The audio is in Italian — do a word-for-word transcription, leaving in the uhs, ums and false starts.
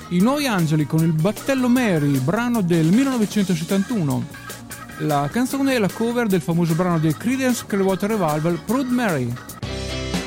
I Nuovi Angeli con il Battello Mary, brano del millenovecentosettantuno. La canzone è la cover del famoso brano dei Creedence Clearwater Revival, Proud Mary.